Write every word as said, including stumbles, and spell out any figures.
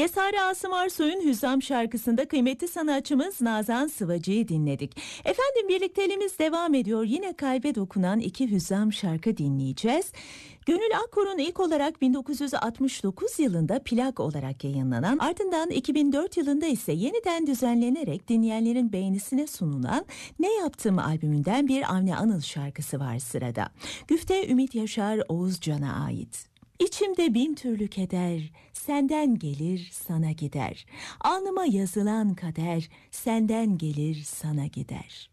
Yesari Asım Arsoy'un Hüzzam şarkısında kıymetli sanatçımız Nazan Sıvacı'yı dinledik. Efendim birlikteliğimiz devam ediyor. Yine kalbe dokunan iki Hüzzam şarkı dinleyeceğiz. Gönül Akkor'un ilk olarak bin dokuz yüz altmış dokuz yılında plak olarak yayınlanan, ardından iki bin dört yılında ise yeniden düzenlenerek dinleyenlerin beğenisine sunulan Ne Yaptım albümünden bir Avni Anıl şarkısı var sırada. Güfte Ümit Yaşar Oğuzcan'a ait. İçimde bin türlü keder, senden gelir sana gider. Alnıma yazılan kader, senden gelir sana gider.